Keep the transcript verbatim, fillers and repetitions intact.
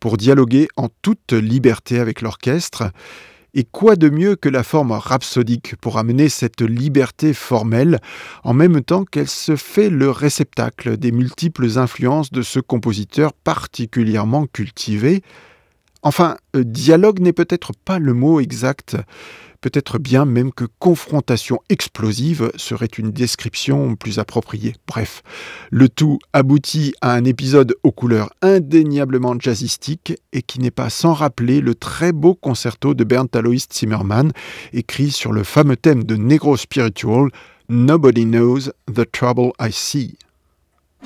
pour dialoguer en toute liberté avec l'orchestre. Et quoi de mieux que la forme rhapsodique pour amener cette liberté formelle, en même temps qu'elle se fait le réceptacle des multiples influences de ce compositeur particulièrement cultivé. Enfin, euh, dialogue n'est peut-être pas le mot exact. Peut-être bien même que confrontation explosive serait une description plus appropriée. Bref, le tout aboutit à un épisode aux couleurs indéniablement jazzistiques et qui n'est pas sans rappeler le très beau concerto de Bernd Alois Zimmermann, écrit sur le fameux thème de Negro Spiritual, Nobody Knows the Trouble I See.